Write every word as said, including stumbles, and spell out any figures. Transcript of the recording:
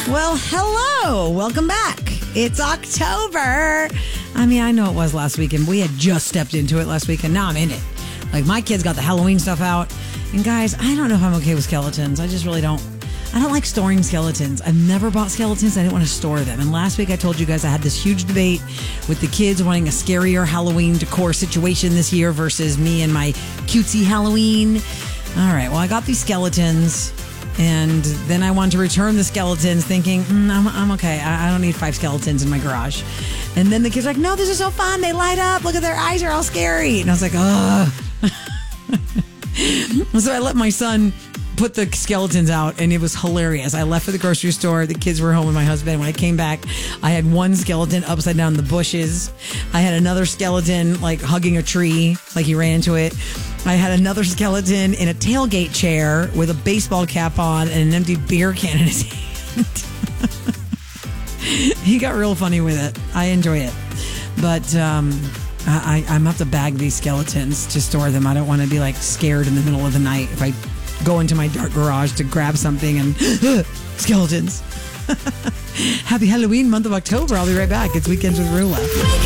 Well, hello. Welcome back. It's October. I mean, I know it was last weekend. We had just stepped into it last weekend. Now I'm in it. Like, my kids got the Halloween stuff out. And guys, I don't know if I'm okay with skeletons. I just really don't. I don't like storing skeletons. I've never bought skeletons. I didn't want to store them. And last week I told you guys I had this huge debate with the kids wanting a scarier Halloween decor situation this year versus me and my cutesy Halloween. All right, well, I got these skeletons. And then I wanted to return the skeletons thinking, mm, I'm, I'm okay. I, I don't need five skeletons in my garage. And then the kids are like, no, this is so fun. They light up. Look at their eyes are all scary. And I was like, ugh. So I let my son put the skeletons out, and it was hilarious. I left for the grocery store. The kids were home with my husband. When I came back, I had one skeleton upside down in the bushes. I had another skeleton like hugging a tree, like he ran into it. I had another skeleton in a tailgate chair with a baseball cap on and an empty beer can in his hand. He got real funny with it. I enjoy it. But um, I, I'm going to have to bag these skeletons to store them. I don't want to be like scared in the middle of the night if I go into my dark garage to grab something and skeletons. Happy Halloween month of October. I'll be right back. It's Weekends with Rula.